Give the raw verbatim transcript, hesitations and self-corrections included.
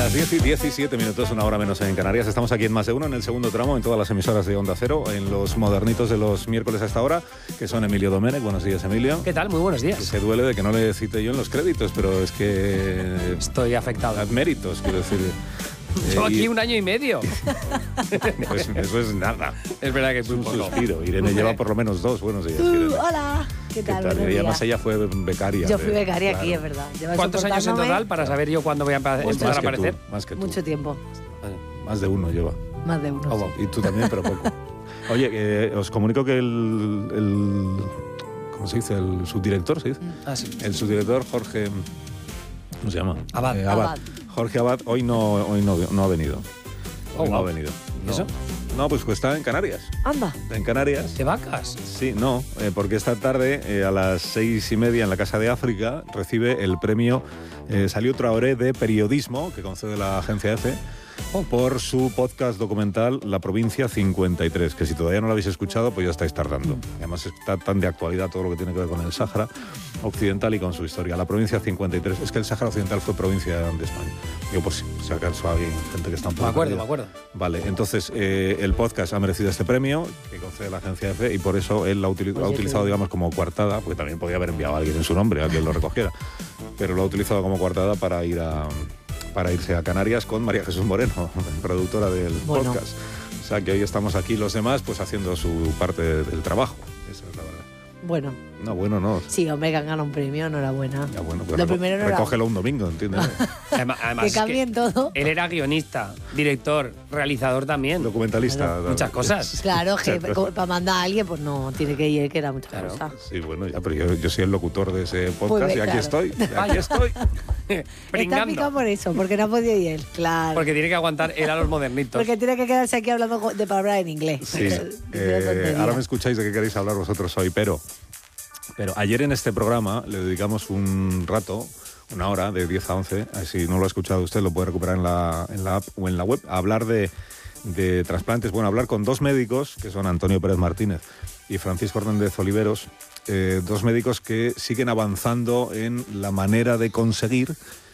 Las diez y diecisiete minutos, una hora menos en Canarias. Estamos aquí en Más de Uno, en el segundo tramo, en todas las emisoras de Onda Cero, en los modernitos de los miércoles a esta hora, que son Emilio Domènech. Buenos días, Emilio. ¿Qué tal? Muy buenos días. Que se duele de que no le cite yo en los créditos, pero es que... Estoy afectado. Méritos, quiero decir. Yo eh, aquí y... un año y medio. Pues eso es nada. Es verdad que es un un poco. suspiro. Irene lleva por lo menos dos. Buenos días, Irene. Uh, hola, ¿qué tal? ¿Qué tal? Buenos Y además días. ella fue becaria. Yo fui de- becaria claro. aquí, es verdad. Lleva ¿Cuántos años en soportándome total para saber yo cuándo voy a empa- Muchos. empezar Más a que aparecer? tú, más que tú. Mucho tiempo, Más de uno lleva. más de uno. Oh, sí. Y tú también, pero poco. Oye, eh, os comunico que el, el... ¿Cómo se dice? El subdirector, ¿se dice? Ah, sí. El subdirector Jorge... ¿Cómo se llama? Abad. Eh, Abad. Jorge Abad hoy no, hoy no, no ha venido. Hoy Oh, no ha wow. venido. ¿Y No. eso? No, pues, pues está en Canarias. Anda. En Canarias. ¿De vacas? Sí, no, eh, porque esta tarde eh, a las seis y media en la Casa de África recibe el premio eh, Saliu Traoré de periodismo que concede la agencia EFE por su podcast documental La Provincia cincuenta y tres, que si todavía no lo habéis escuchado pues ya estáis tardando. Además está tan de actualidad todo lo que tiene que ver con el Sáhara Occidental y con su historia. La Provincia cincuenta y tres, es que el Sáhara Occidental fue provincia de España. Yo por si, si acaso hay gente que está un poco Me acuerdo, perdida. me acuerdo. Vale, entonces eh, el podcast ha merecido este premio que concede la agencia EFE y por eso él lo ha, utili- Oye, ha utilizado, qué- digamos, como coartada, porque también podía haber enviado a alguien en su nombre, a quien lo recogiera, pero lo ha utilizado como coartada para ir a para irse a Canarias con María Jesús Moreno, productora del Bueno. podcast. O sea que hoy estamos aquí los demás pues haciendo su parte del trabajo. Esa es la verdad. Bueno, No, bueno, no. sí, hombre, que han ganado un premio, enhorabuena. Ya, bueno, pues Lo reco- primero no era- recógelo un domingo, ¿entiendes? Además, además Que es que cambien todo. él era guionista, director, realizador también. Documentalista. Muchas cosas. Claro, que Muchas cosas. para mandar a alguien, pues no, tiene que ir, que era muchas Claro. cosas. Sí, bueno, ya, pero yo, yo soy el locutor de ese podcast bien, y aquí claro. estoy, y aquí Vaya. estoy. Está Pringando. picado por eso, porque no ha podido ir él, claro. Porque tiene que aguantar él a los modernitos. Porque tiene que quedarse aquí hablando co- de palabras en inglés. Sí, Diciendo eh, tonterías. ahora me escucháis de qué queréis hablar vosotros hoy, pero, pero ayer en este programa le dedicamos un rato, una hora, de diez a once, eh, si no lo ha escuchado usted lo puede recuperar en la, en la app o en la web, a hablar de, de trasplantes, bueno, hablar con dos médicos, que son Antonio Pérez Martínez y Francisco Hernández Oliveros, eh, dos médicos que siguen avanzando en la manera de conseguir